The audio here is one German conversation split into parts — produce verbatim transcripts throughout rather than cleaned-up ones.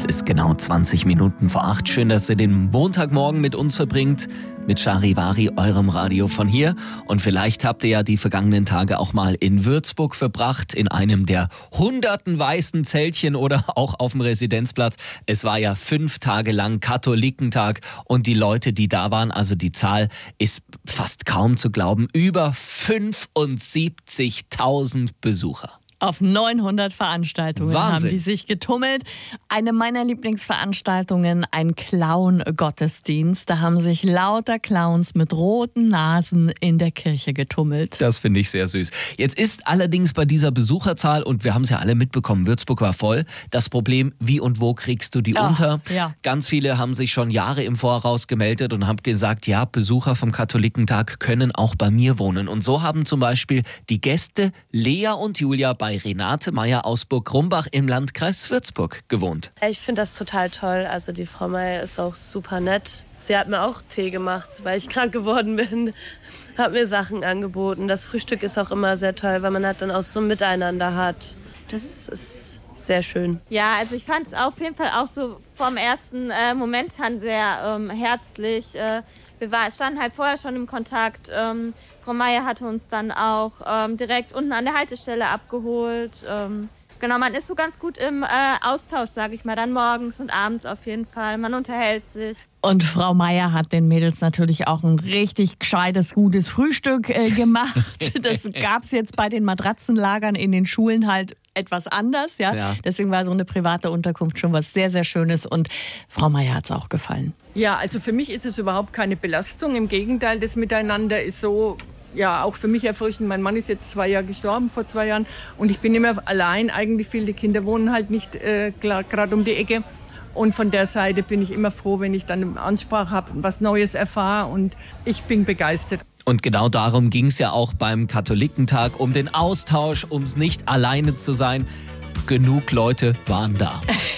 Es ist genau zwanzig Minuten vor acht. Schön, dass ihr den Montagmorgen mit uns verbringt, mit Charivari, eurem Radio von hier. Und vielleicht habt ihr ja die vergangenen Tage auch mal in Würzburg verbracht, in einem der hunderten weißen Zeltchen oder auch auf dem Residenzplatz. Es war ja fünf Tage lang Katholikentag und die Leute, die da waren, also die Zahl ist fast kaum zu glauben, über fünfundsiebzigtausend Besucher. Auf neunhundert Veranstaltungen Wahnsinn. haben die sich getummelt. Eine meiner Lieblingsveranstaltungen, ein Clown-Gottesdienst. Da haben sich lauter Clowns mit roten Nasen in der Kirche getummelt. Das finde ich sehr süß. Jetzt ist allerdings bei dieser Besucherzahl, und wir haben es ja alle mitbekommen, Würzburg war voll, das Problem, wie und wo kriegst du die Ach, unter? ja. Ganz viele haben sich schon Jahre im Voraus gemeldet und haben gesagt, ja, Besucher vom Katholikentag können auch bei mir wohnen. Und so haben zum Beispiel die Gäste Lea und Julia bei Renate Meyer aus Burg-Grumbach im Landkreis Würzburg gewohnt. Ich finde das total toll. Also die Frau Meyer ist auch super nett. Sie hat mir auch Tee gemacht, weil ich krank geworden bin. Hat mir Sachen angeboten. Das Frühstück ist auch immer sehr toll, weil man halt dann auch so ein Miteinander hat. Das ist sehr schön. Ja, also ich fand es auf jeden Fall auch so vom ersten äh, Moment an sehr ähm, herzlich. Äh, wir war, standen halt vorher schon im Kontakt. Ähm, Frau Meyer hatte uns dann auch ähm, direkt unten an der Haltestelle abgeholt. Ähm, genau, man ist so ganz gut im äh, Austausch, sage ich mal, dann morgens und abends auf jeden Fall. Man unterhält sich. Und Frau Meyer hat den Mädels natürlich auch ein richtig gescheites, gutes Frühstück äh, gemacht. Das gab es jetzt bei den Matratzenlagern in den Schulen halt etwas anders. Ja? Ja. Deswegen war so eine private Unterkunft schon was sehr, sehr Schönes. Und Frau Meyer hat es auch gefallen. Ja, also für mich ist es überhaupt keine Belastung. Im Gegenteil, das Miteinander ist so, ja, auch für mich erfrischend. Mein Mann ist jetzt zwei Jahre gestorben, vor zwei Jahren. Und ich bin immer allein. Eigentlich viele Kinder wohnen halt nicht äh, gerade um die Ecke. Und von der Seite bin ich immer froh, wenn ich dann eine Ansprache habe, was Neues erfahre. Und ich bin begeistert. Und genau darum ging es ja auch beim Katholikentag, um den Austausch, ums nicht alleine zu sein. Genug Leute waren da.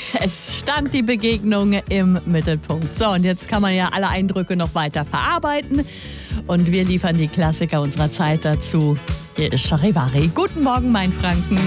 Es stand die Begegnung im Mittelpunkt. So, und jetzt kann man ja alle Eindrücke noch weiter verarbeiten. Und wir liefern die Klassiker unserer Zeit dazu. Hier ist Charivari. Guten Morgen, mein Franken.